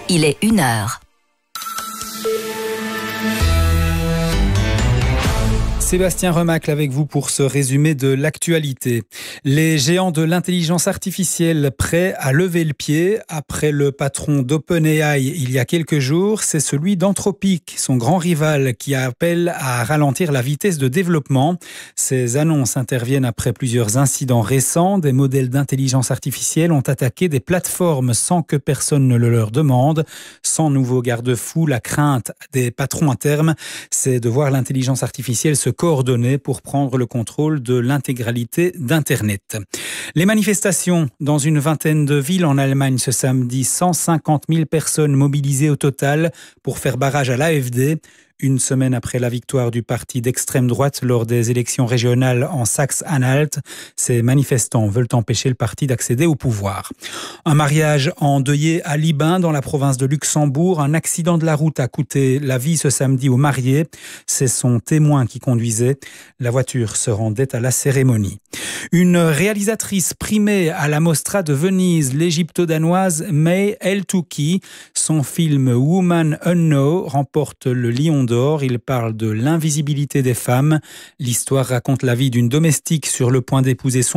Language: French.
Il est 1h. Sébastien Remacle avec vous pour ce résumé de l'actualité. Les géants de l'intelligence artificielle prêts à lever le pied après le patron d'OpenAI il y a quelques jours, c'est celui d'Anthropic, son grand rival, qui appelle à ralentir la vitesse de développement. Ces annonces interviennent après plusieurs incidents récents. Des modèles d'intelligence artificielle ont attaqué des plateformes sans que personne ne le leur demande. Sans nouveau garde-fou, la crainte des patrons à terme, c'est de voir l'intelligence artificielle se coordonner pour prendre le contrôle de l'intégralité d'Internet. Les manifestations dans une vingtaine de villes en Allemagne ce samedi, 150 000 personnes mobilisées au total pour faire barrage à l'AfD. Une semaine après la victoire du parti d'extrême droite lors des élections régionales en Saxe-Anhalt, ces manifestants veulent empêcher le parti d'accéder au pouvoir. Un mariage endeuillé à Libin, dans la province de Luxembourg. Un accident de la route a coûté la vie ce samedi au marié. C'est son témoin qui conduisait. La voiture se rendait à la cérémonie. Une réalisatrice primée à la Mostra de Venise, l'égypto-danoise May El-Touki. Son film Woman Unknown remporte le Lion d'Or. Il parle de l'invisibilité des femmes. L'histoire raconte la vie d'une domestique sur le point d'épouser son